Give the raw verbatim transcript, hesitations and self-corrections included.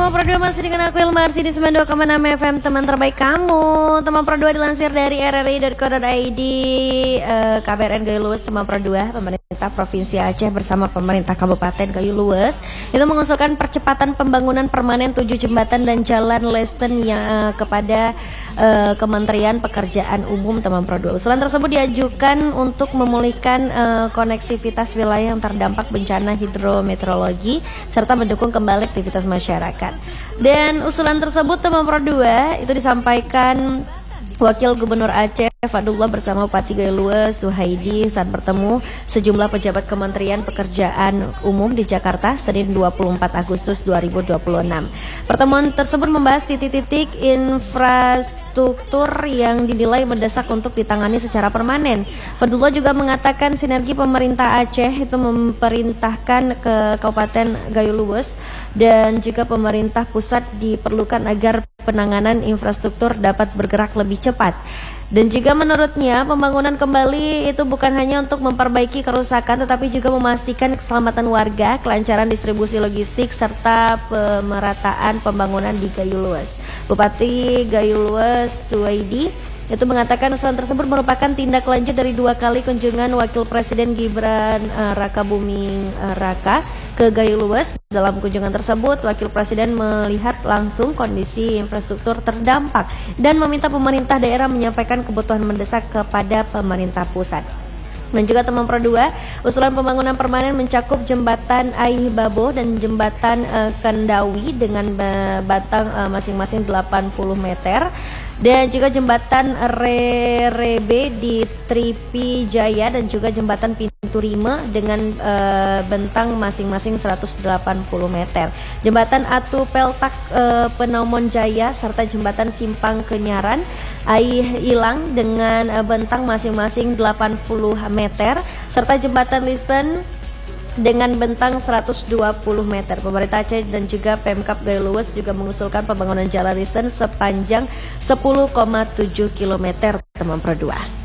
Teman Pro dua masih dengan aku Ilmarsi di sembilan puluh dua koma enam F M, teman terbaik kamu. Teman Pro dua dilansir dari r r i titik co titik i d, uh, K B R N Gayo Luwes. Teman Pro dua, pemerintah Provinsi Aceh bersama pemerintah Kabupaten Gayo Luwes itu mengusulkan percepatan pembangunan permanen tujuh jembatan dan jalan lesten yang uh, kepada uh, Kementerian Pekerjaan Umum. Teman Pro dua, usulan tersebut diajukan untuk memulihkan uh, koneksivitas wilayah yang terdampak bencana hidrometeorologi serta mendukung kembali aktivitas masyarakat. Dan usulan tersebut teman Pro dua itu disampaikan Wakil Gubernur Aceh Fadullah bersama Bupati Gayo Luwes Suhaidi saat bertemu sejumlah pejabat Kementerian Pekerjaan Umum di Jakarta Senin dua puluh empat Agustus dua ribu dua puluh enam. Pertemuan tersebut membahas titik-titik infrastruktur yang dinilai mendesak untuk ditangani secara permanen. Fadullah juga mengatakan sinergi pemerintah Aceh itu memerintahkan ke Kabupaten Gayo Luwes dan juga pemerintah pusat diperlukan agar penanganan infrastruktur dapat bergerak lebih cepat. Dan juga menurutnya pembangunan kembali itu bukan hanya untuk memperbaiki kerusakan tetapi juga memastikan keselamatan warga, kelancaran distribusi logistik serta pemerataan pembangunan di Gayo Luwes. Bupati Gayo Luwes Suhaidi itu mengatakan usulan tersebut merupakan tindak lanjut dari dua kali kunjungan Wakil Presiden Gibran uh, Raka Buming uh, Raka ke Gayo Luwes. Dalam kunjungan tersebut, Wakil Presiden melihat langsung kondisi infrastruktur terdampak dan meminta pemerintah daerah menyampaikan kebutuhan mendesak kepada pemerintah pusat. Dan juga teman Pro dua, usulan pembangunan permanen mencakup jembatan Aih Babo dan jembatan uh, Kendawi dengan uh, batang uh, masing-masing delapan puluh meter. Dan juga jembatan Rerebe di Tripi Jaya dan juga jembatan Pintu Rime dengan e, bentang masing-masing seratus delapan puluh meter. Jembatan Atu Peltak e, Penomon Jaya serta jembatan Simpang Kenyaran Aih Ilang dengan e, bentang masing-masing delapan puluh meter serta jembatan Listen dengan bentang seratus dua puluh meter. Pemerintah Aceh dan juga Pemkab Gayo Luwes juga mengusulkan pembangunan jalan listen sepanjang sepuluh koma tujuh kilometer teman Pro dua.